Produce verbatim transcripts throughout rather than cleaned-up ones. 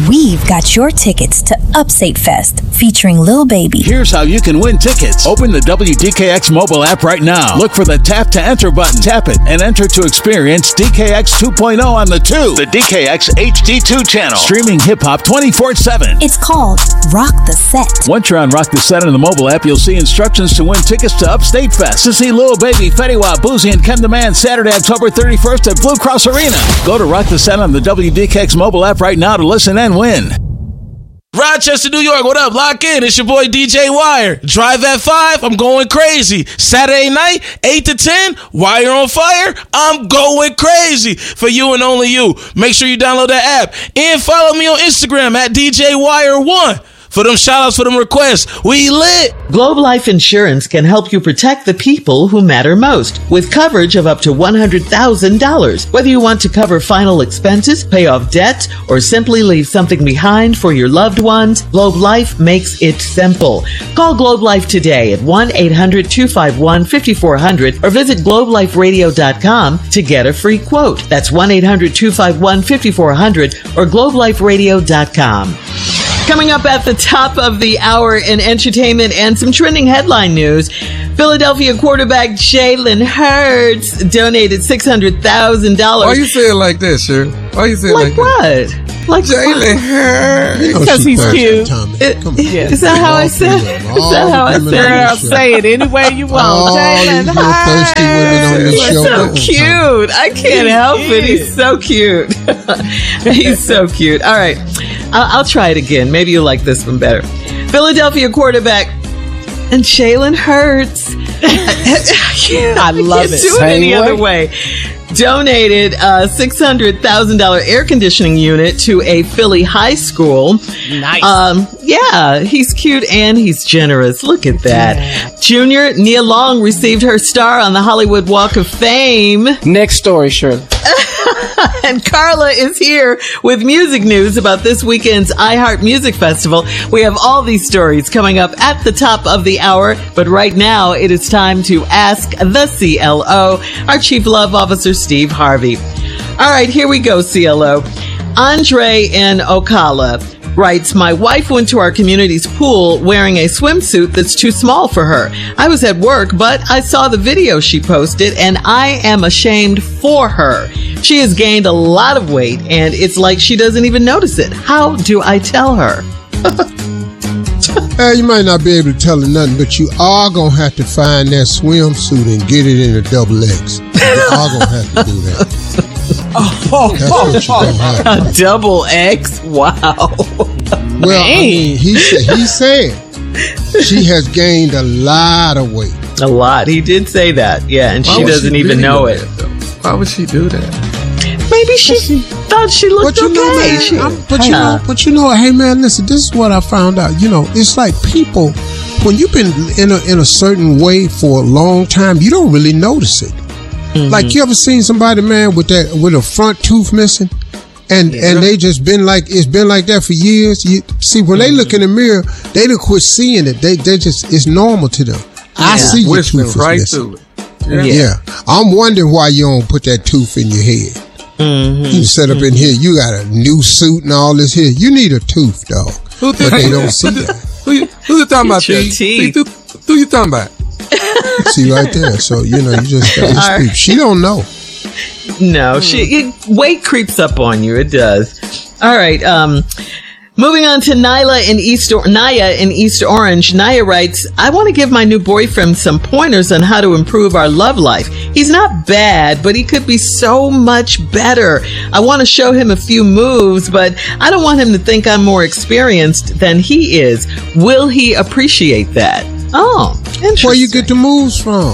We've got your tickets to Upstate Fest featuring Lil Baby. Here's how you can win tickets. Open the W D K X mobile app right now. Look for the tap to enter button. Tap it and enter to experience D K X two point oh on the two, the D K X H D two channel. Streaming hip hop twenty-four seven. It's called Rock the Set. Once you're on Rock the Set in the mobile app, you'll see instructions to win tickets to Upstate Fest to see Lil Baby, Fetty Wap, Boozy, and Ken the Man Saturday, October thirty-first at Blue Cross Arena. Go to Rock the Set on the W D K X mobile app right now to listen and win. Rochester, New York, what up? Lock in. It's your boy D J Wire. Drive at five, I'm going crazy. Saturday night, eight to ten, Wire on Fire, I'm going crazy. For you and only you. Make sure you download that app. And follow me on Instagram at D J Wire one. For them shout-outs, for them requests, we lit. Globe Life Insurance can help you protect the people who matter most with coverage of up to one hundred thousand dollars. Whether you want to cover final expenses, pay off debts, or simply leave something behind for your loved ones, Globe Life makes it simple. Call Globe Life today at one eight hundred two five one five four zero zero or visit globe life radio dot com to get a free quote. That's one eight hundred two five one five four zero zero or globe life radio dot com. Coming up at the top of the hour in entertainment and some trending headline news, Philadelphia quarterback Jalen Hurts donated six hundred thousand dollars. Why you say it like this, sir? Why you say it like, like what? That? Like Jalen Hurts. Because he's cute. It, Come on. Is, is that how I say it? Is that how I say it? Girl, say it any way you want. All Jalen these little thirsty women on this He's show. so cute. I can't help it. He's so cute. He's so cute. All right. I'll, I'll try it again. Maybe you'll like this one better. Philadelphia quarterback and Jalen Hurts. I, I love I can't it. Do it Same any way. Other way. Donated a six hundred thousand dollars air conditioning unit to a Philly high school. Nice. Um, yeah, he's cute and he's generous. Look at that. Yeah. Junior Nia Long received her star on the Hollywood Walk of Fame. Next story, Shirley. And Carla is here with music news about this weekend's iHeart Music Festival. We have all these stories coming up at the top of the hour, but right now it is time to ask the C L O, our Chief Love Officer, Steve Harvey. All right, here we go, C L O. Andre in Ocala writes, my wife went to our community's pool wearing a swimsuit that's too small for her. I was at work, but I saw the video she posted and I am ashamed for her. She has gained a lot of weight and it's like she doesn't even notice it. How do I tell her? Hey, you might not be able to tell her nothing, but you are going to have to find that swimsuit and get it in a double X. You are going to have to do that. Oh, That's what you're going to have to a do. double X? Wow. Well, I mean, he, he said she has gained a lot of weight. A lot. He did say that. Yeah, and Why she would doesn't she even really know do it. that, Why would she do that? Maybe she, she thought she looked but you okay. know, man, She- I'm- but you know, but you know, hey man, listen, this is what I found out. You know, it's like people, when you've been in a in a certain way for a long time, you don't really notice it. Mm-hmm. Like, you ever seen somebody, man, with that with a front tooth missing, and Yeah. and they just been like it's been like that for years. You see, when they look in the mirror, they don't quit seeing it. They they just it's normal to them. I Yeah. see your Whistling tooth is right missing. through it. Yeah. Yeah. I'm wondering why you don't put that tooth in your head. Mm-hmm. You set up in here, you got a new suit and all this here. You need a tooth, dog. Who But they don't see that. Who you, who you talking about, Get your T? teeth. Who, who you talking about? See right there. So, you know, you just got this All right. peep. She don't know. No, she it, weight creeps up on you. It does. All right. Um, moving on to Nyla in East or- Naya in East Orange. Naya writes, I want to give my new boyfriend some pointers on how to improve our love life. He's not bad, but he could be so much better. I want to show him a few moves, but I don't want him to think I'm more experienced than he is. Will he appreciate that? Oh, interesting. Where you get the moves from?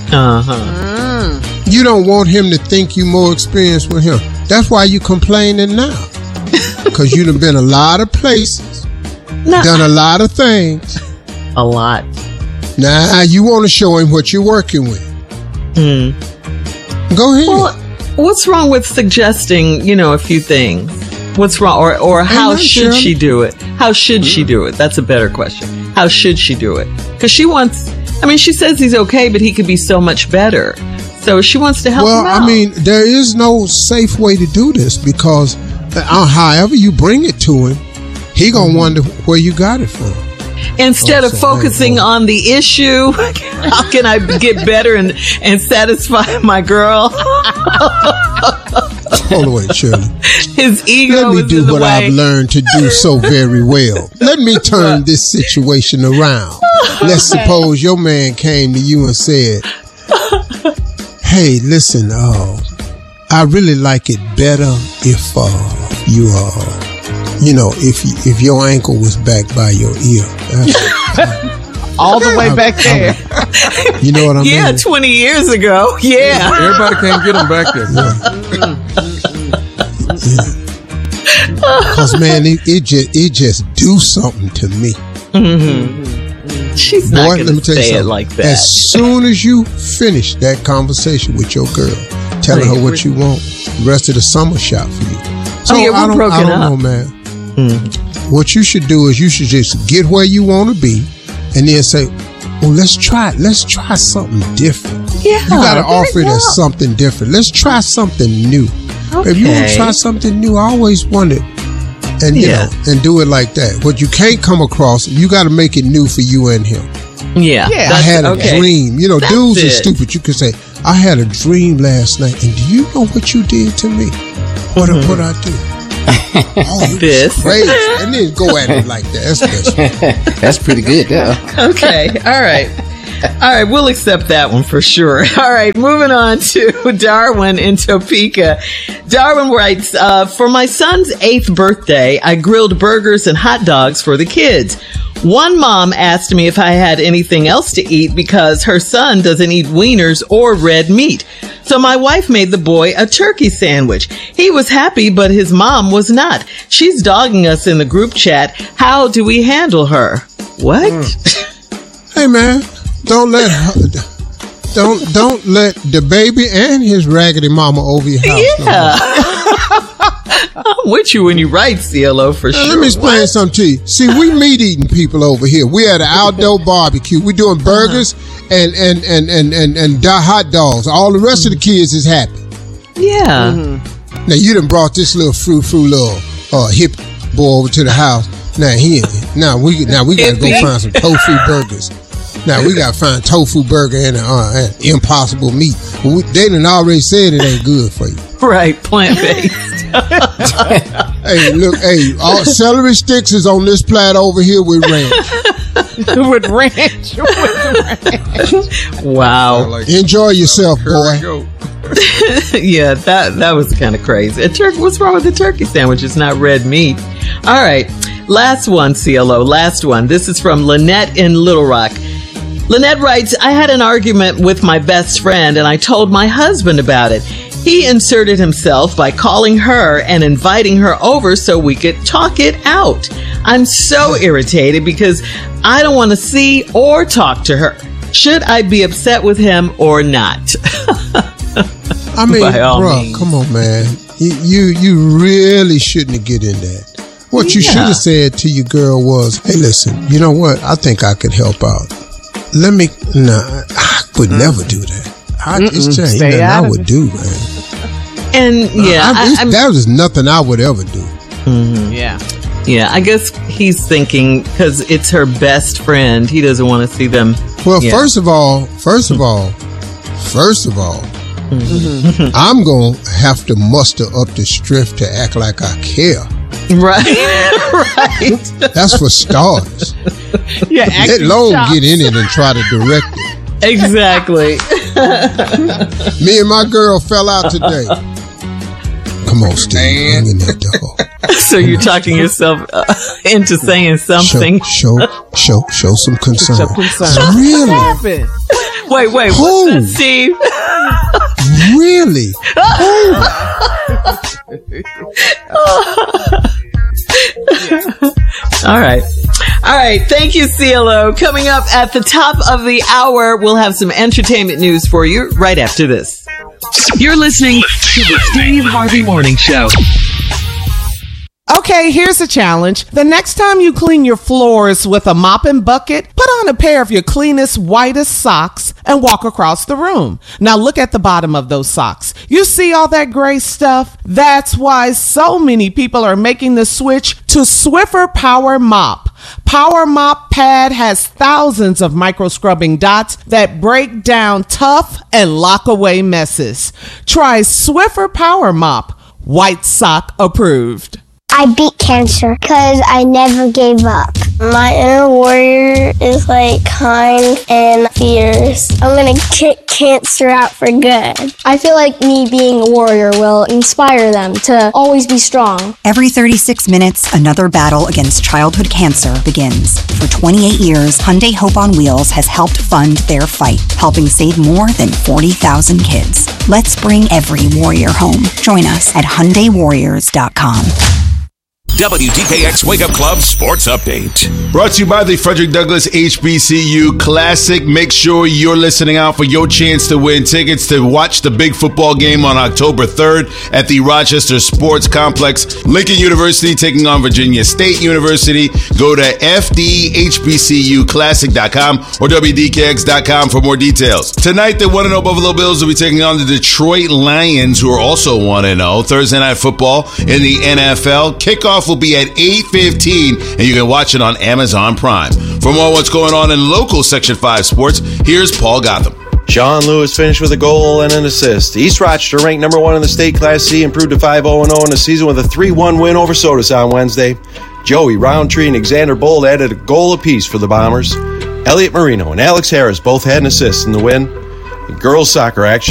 Uh-huh. You don't want him to think you more experienced with him. That's why you complaining now. Because you done been a lot of places, No, done a lot of things. a lot. Now you want to show him what you're working with. Hmm. Go ahead. Well, what's wrong with suggesting, you know, a few things? What's wrong? Or, or how not, should Shirley. she do it? How should she do it? That's a better question. How should she do it? Because she wants, I mean, she says he's okay, but he could be so much better. So she wants to help well, him out. I mean, there is no safe way to do this because uh, however you bring it to him, he gonna mm-hmm. wonder where you got it from. Instead oh, of focusing on the issue, how can I get better and, and satisfy my girl? Hold on, wait, Shirley. His ego Let me is do in the what way. I've learned to do so very well. Let me turn this situation around. Let's suppose your man came to you and said, hey, listen, uh, I really like it better if uh, you uh, you know, if if your ankle was back by your ear. Uh, All the way I, back there. I, you know what I mean? Yeah, twenty years ago. Yeah. Everybody can't get them back there. Because, yeah. yeah. man, it, it, just, it just do something to me. Mm-hmm. She's not going to say it like that. As soon as you finish that conversation with your girl, telling her what you want, the rest of the summer shot for you. So oh, yeah, we're I don't, broken I don't up. know, man. Mm. What you should do is you should just get where you want to be and then say, well, let's try it. Let's try something different. Yeah, you got to offer it as something different. Let's try something new. Okay. If you want to try something new, I always wanted, and you yeah. know, and do it like that. What you can't come across, you got to make it new for you and him. Yeah, yeah. I had a okay. dream. You know, that's dudes it. are stupid. You could say, I had a dream last night, and do you know what you did to me? What mm-hmm. what I do? Oh, this crazy, and then go at it like that. That's best. That's pretty good, yeah. Okay, all right. All right, we'll accept that one for sure. All right, moving on to Darwin in Topeka. Darwin writes, uh, for my son's eighth birthday, I grilled burgers and hot dogs for the kids. One mom asked me if I had anything else to eat because her son doesn't eat wieners or red meat. So my wife made the boy a turkey sandwich. He was happy, but his mom was not. She's dogging us in the group chat. How do we handle her? What? Mm. Hey, man. Don't let her, don't don't let the baby and his raggedy mama over your house. Yeah. No I'm with you when you write, C L O, for now, sure. Let me explain what? something to you. See, we meat eating people over here. We at an outdoor barbecue. We doing burgers uh-huh. and, and, and, and, and, and hot dogs. All the rest mm-hmm. of the kids is happy. Yeah. Mm-hmm. Now, you done brought this little frou-frou little uh, hip boy over to the house. Now, he, now we, now we got to go find some tofu burgers. Now, we got to find tofu burger and uh, and impossible meat. We, they done already said it ain't good for you. Right, plant-based. Hey, look, hey, all celery sticks is on this platter over here with ranch. with ranch. With ranch. Wow. Like Enjoy yourself, boy. Yeah, that that was kind of crazy. A turkey, what's wrong with the turkey sandwich? It's not red meat. All right. Last one, C L O. Last one. This is from Lynette in Little Rock. Lynette writes, I had an argument with my best friend and I told my husband about it. He inserted himself by calling her and inviting her over so we could talk it out. I'm so irritated because I don't want to see or talk to her. Should I be upset with him or not? I mean, bro, come on, man. You, you you really shouldn't get in that. What you yeah. should have said to your girl was, hey, listen, you know what? I think I could help out. Let me, nah, I would mm. never do that. I, it's just ain't nothing I would it. do, man. And yeah, uh, I, I, that was nothing I would ever do. Mm-hmm. Yeah. Yeah, I guess he's thinking because it's her best friend, he doesn't want to see them. Well, yeah. first of all, first of all, first of all, mm-hmm. I'm going to have to muster up the strength to act like I care. Right, right. That's for starters. Yeah, let Lone get in it and try to direct it. Exactly. Me and my girl fell out today. Come on, Steve. Hang in that dog. So you're talking yourself uh, into saying something. Show, show, show, show some concern. Show concern. Really? Wait, wait. Who? What's that, Steve? Really? All right. All right. Thank you, C L O. Coming up at the top of the hour, we'll have some entertainment news for you right after this. You're listening to the Steve Harvey Morning Show. Okay. Okay, here's a challenge. The next time you clean your floors with a mop and bucket, put on a pair of your cleanest, whitest socks and walk across the room. Now look at the bottom of those socks. You see all that gray stuff? That's why so many people are making the switch to Swiffer Power Mop. Power Mop Pad has thousands of micro scrubbing dots that break down tough and lock away messes. Try Swiffer Power Mop. White sock approved. I beat cancer because I never gave up. My inner warrior is like kind and fierce. I'm going to kick cancer out for good. I feel like me being a warrior will inspire them to always be strong. Every thirty-six minutes, another battle against childhood cancer begins. For twenty-eight years, Hyundai Hope on Wheels has helped fund their fight, helping save more than forty thousand kids. Let's bring every warrior home. Join us at Hyundai Warriors dot com. W D K X Wake Up Club Sports Update. Brought to you by the Frederick Douglass H B C U Classic. Make sure you're listening out for your chance to win tickets to watch the big football game on October third at the Rochester Sports Complex. Lincoln University taking on Virginia State University. Go to F D H B C U classic dot com or W D K X dot com for more details. Tonight, the one and oh Buffalo Bills will be taking on the Detroit Lions, who are also one and oh. Thursday Night Football in the N F L. Kickoff will be at eight fifteen, and you can watch it on Amazon Prime. For more on what's going on in local Section five sports, here's Paul Gotham. Sean Lewis finished with a goal and an assist. East Rochester, ranked number one in the state Class C, improved to five oh and oh in the season with a three one win over Sodas on Wednesday. Joey Roundtree and Xander Bold added a goal apiece for the Bombers. Elliot Marino and Alex Harris both had an assist in the win. The girls' soccer action